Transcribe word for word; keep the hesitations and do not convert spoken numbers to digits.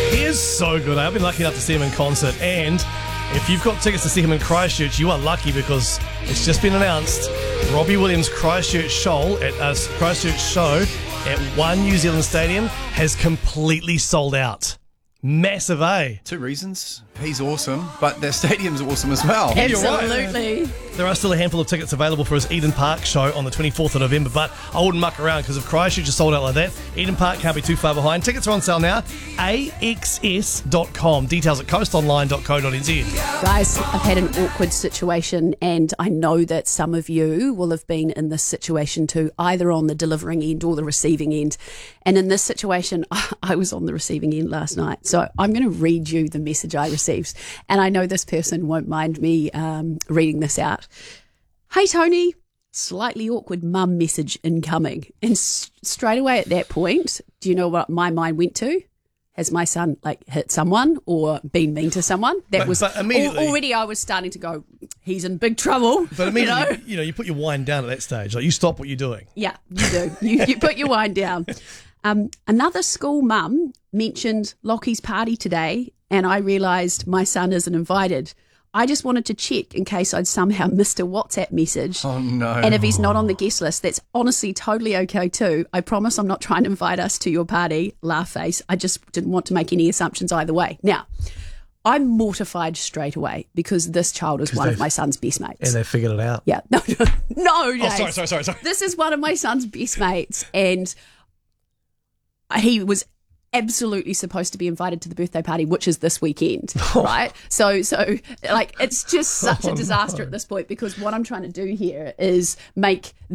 He is so good. I've been lucky enough to see him in concert, and if you've got tickets to see him in Christchurch, you are lucky because it's just been announced. Robbie Williams' Christchurch show at uh, Christchurch show at One New Zealand Stadium has completely sold out. Massive, eh? Two reasons. He's awesome, but the stadium's awesome as well. Absolutely. There are still a handful of tickets available for his Eden Park show on the twenty-fourth of November, but I wouldn't muck around because if Christchurch is sold out like that, Eden Park can't be too far behind. Tickets are on sale now. A X S dot com. Details at coast online dot co dot n z. Guys, I've had an awkward situation, and I know that some of you will have been in this situation too, either on the delivering end or the receiving end. And in this situation, I was on the receiving end last night. So I'm going to read you the message I received. And I know this person won't mind me um, reading this out. Hey, Tony, slightly awkward mum message incoming. And s- straight away at that point, do you know what my mind went to? Has my son like hit someone or been mean to someone? That But- was but immediately- al- already I was starting to go, he's in big trouble. But immediately, you know? you know, you put your wine down at that stage. Like, you stop what you're doing. Yeah, you do. You, you put your wine down. Um, another school mum mentioned Lockie's party today, and I realised my son isn't invited. I just wanted to check in case I'd somehow missed a WhatsApp message. Oh, no. And if he's not on the guest list, that's honestly totally okay too. I promise I'm not trying to invite us to your party, laugh face. I just didn't want to make any assumptions either way. Now, I'm mortified straight away because this child is one of they've- my son's best mates. And they figured it out. Yeah, no, no, no. Oh, Jace. sorry, sorry, sorry, sorry. This is one of my son's best mates, and he was absolutely supposed to be invited to the birthday party, which is this weekend, right? So, so like, it's just such a disaster at this point because what I'm trying to do here is make